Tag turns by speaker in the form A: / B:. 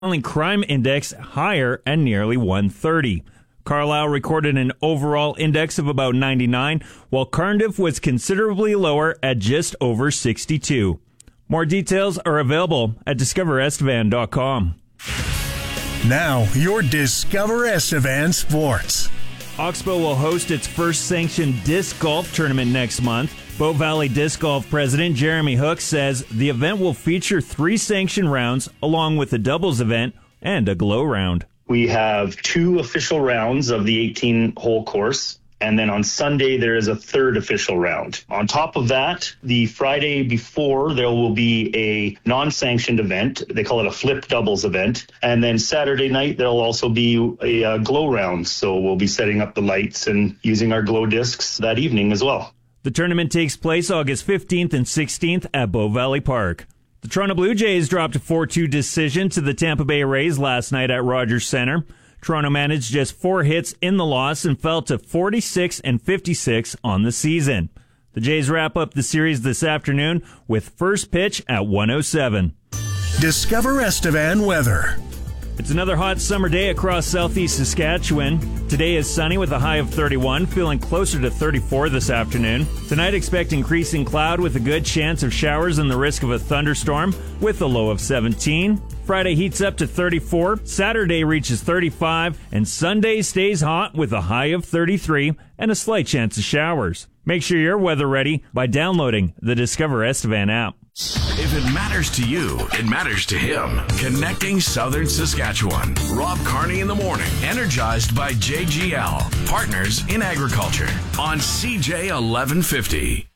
A: Violent crime index higher at nearly 130. Carlisle recorded an overall index of about 99, while Cardiff was considerably lower at just over 62. More details are available at discoverestevan.com.
B: Now, your Discover Estevan Sports.
A: Oxbow will host its first sanctioned disc golf tournament next month. Bow Valley Disc Golf President Jeremy Hook says the event will feature 3 sanctioned rounds along with a doubles event and a glow round.
C: We have 2 official rounds of the 18-hole course, and then on Sunday there is a 3rd official round. On top of that, the Friday before there will be a non-sanctioned event. They call it a flip doubles event. And then Saturday night there will also be a glow round. So we'll be setting up the lights and using our glow discs that evening as well.
A: The tournament takes place August 15th and 16th at Bow Valley Park. The Toronto Blue Jays dropped a 4-2 decision to the Tampa Bay Rays last night at Rogers Centre. Toronto managed just 4 hits in the loss and fell to 46-56 on the season. The Jays wrap up the series this afternoon with first pitch at 1:07.
B: Discover Estevan weather.
A: It's another hot summer day across southeast Saskatchewan. Today is sunny with a high of 31, feeling closer to 34 this afternoon. Tonight expect increasing cloud with a good chance of showers and the risk of a thunderstorm with a low of 17. Friday heats up to 34, Saturday reaches 35, and Sunday stays hot with a high of 33 and a slight chance of showers. Make sure you're weather ready by downloading the Discover Estevan app.
D: If it matters to you, it matters to him. Connecting Southern Saskatchewan. Rob Carney in the morning. Energized by JGL. Partners in Agriculture. On CJ 1150.